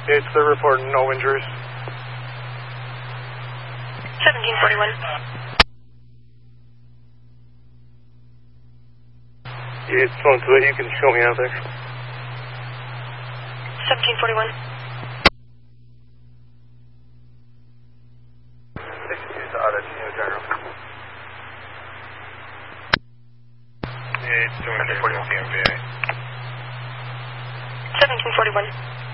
It's the report, no injuries. 1741. It's phone to it, you can show me out there. 1741. 62 to Otta, General. It's doing 1741. 1741.